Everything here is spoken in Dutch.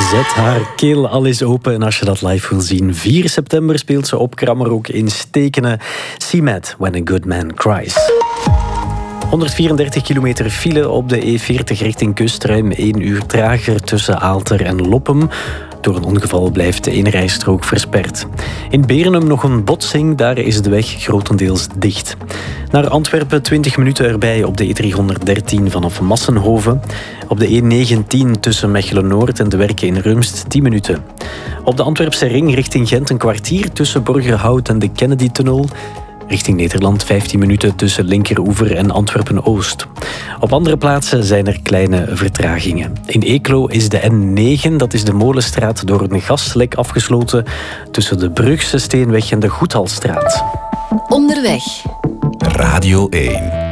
Zet haar keel al eens open en als je dat live wil zien. 4 september speelt ze op Krammeroek in Stekene. See Matt When a Good Man Cries. 134 kilometer file op de E40 richting kust. Ruim 1 uur trager tussen Aalter en Loppem. Door een ongeval blijft de ene rijstrook versperd. In Berenum nog een botsing, daar is de weg grotendeels dicht. Naar Antwerpen 20 minuten erbij op de E313 vanaf Massenhoven. Op de E19 tussen Mechelen-Noord en de Werken in Rumst 10 minuten. Op de Antwerpse ring richting Gent een kwartier tussen Borgerhout en de Kennedy-tunnel. Richting Nederland 15 minuten tussen Linkeroever en Antwerpen-Oost. Op andere plaatsen zijn er kleine vertragingen. In Eeklo is de N9, dat is de Molenstraat, door een gaslek afgesloten tussen de Brugse Steenweg en de Goedhalstraat. Onderweg. Radio 1.